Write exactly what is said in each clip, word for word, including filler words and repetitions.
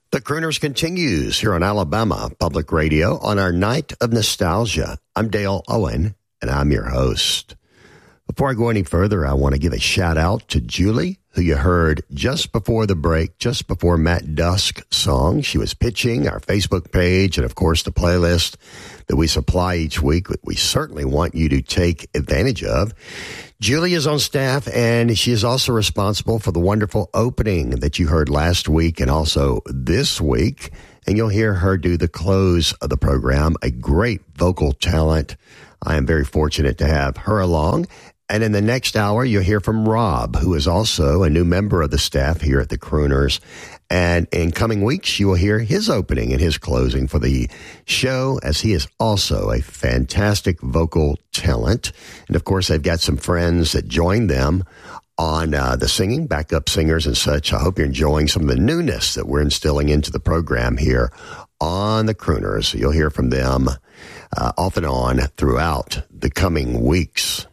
The Crooners continues here on Alabama Public Radio on our Night of Nostalgia. I'm Dale Owen, and I'm your host. Before I go any further, I want to give a shout out to Julie, who you heard just before the break, just before Matt Dusk's song. She was pitching our Facebook page and, of course, the playlist that we supply each week that we certainly want you to take advantage of. Julie is on staff, and she is also responsible for the wonderful opening that you heard last week and also this week. And you'll hear her do the close of the program, a great vocal talent. I am very fortunate to have her along. And in the next hour, you'll hear from Rob, who is also a new member of the staff here at the Crooners. And in coming weeks, you will hear his opening and his closing for the show, as he is also a fantastic vocal talent. And, of course, they've got some friends that join them on uh, the singing, backup singers and such. I hope you're enjoying some of the newness that we're instilling into the program here on the Crooners. You'll hear from them uh, off and on throughout the coming weeks.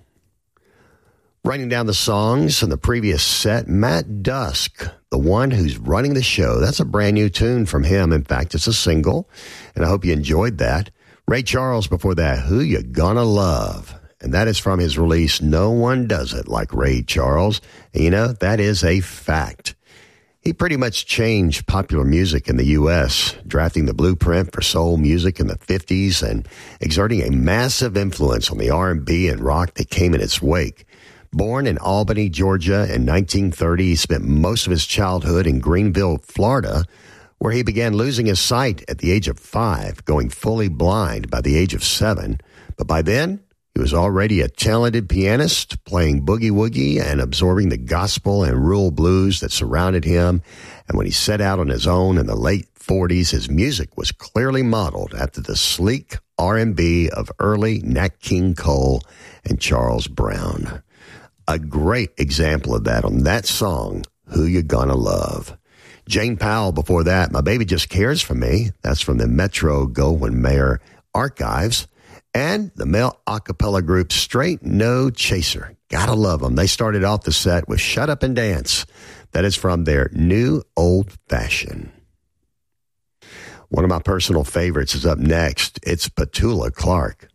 Writing down the songs from the previous set, Matt Dusk, the one who's running the show. That's a brand new tune from him. In fact, it's a single, and I hope you enjoyed that. Ray Charles before that, Who You Gonna Love? And that is from his release, No One Does It Like Ray Charles. And you know, that is a fact. He pretty much changed popular music in the U S, drafting the blueprint for soul music in the fifties and exerting a massive influence on the R and B and rock that came in its wake. Born in Albany, Georgia in nineteen thirty, he spent most of his childhood in Greenville, Florida, where he began losing his sight at the age of five, going fully blind by the age of seven. But by then, he was already a talented pianist, playing boogie-woogie and absorbing the gospel and rural blues that surrounded him. And when he set out on his own in the late forties, his music was clearly modeled after the sleek R and B of early Nat King Cole and Charles Brown. A great example of that on that song, Who You Gonna Love? Jane Powell before that, My Baby Just Cares for Me. That's from the Metro-Goldwyn-Mayer archives. And the male a cappella group Straight No Chaser. Gotta love them. They started off the set with Shut Up and Dance. That is from their New Old Fashioned. One of my personal favorites is up next. It's Petula Clark.